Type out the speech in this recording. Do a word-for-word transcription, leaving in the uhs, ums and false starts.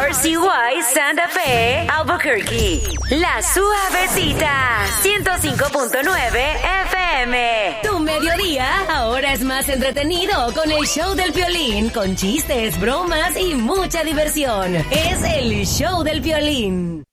R C Y Santa Fe, Albuquerque. La Suavecita, ciento cinco punto nueve F M. Tu mediodía ahora es más entretenido con el show del Piolín, con chistes, bromas y mucha diversión. Es el show del Piolín.